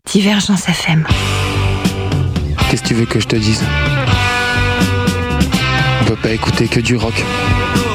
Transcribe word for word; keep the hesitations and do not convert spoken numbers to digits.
Divergence F M. Qu'est-ce que tu veux que je te dise ? On peut pas écouter que du rock.